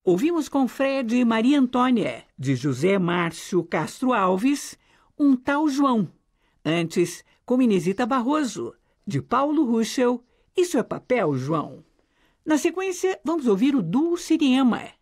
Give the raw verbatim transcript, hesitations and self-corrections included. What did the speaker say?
Ouvimos com Fred e Maria Antônia, de José Márcio Castro Alves, Um Tal João. Antes, com Inesita Barroso, de Paulo Ruschel, Isso é Papel, João. Na sequência, vamos ouvir o Dulcinema,